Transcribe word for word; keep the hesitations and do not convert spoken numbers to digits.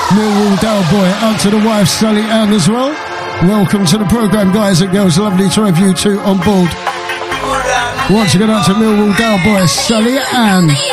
Millwall Dale Boy, out to the wife Sally Ann as well. Welcome to the programme, guys and girls. Lovely to have you two on board. Once again, out to Millwall Dale Boy, Sally Ann.